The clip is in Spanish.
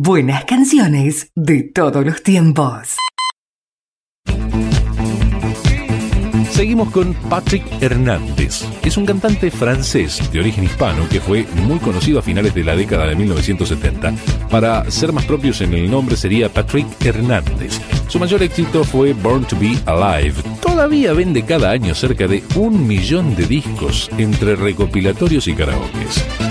Buenas canciones de todos los tiempos. Seguimos con Patrick Hernandez. Es un cantante francés de origen hispano que fue muy conocido a finales de la década de 1970. Para ser más propios en el nombre sería Patrick Hernández. Su mayor éxito fue Born to Be Alive. Todavía vende cada año cerca de 1 millón de discos entre recopilatorios y karaokes.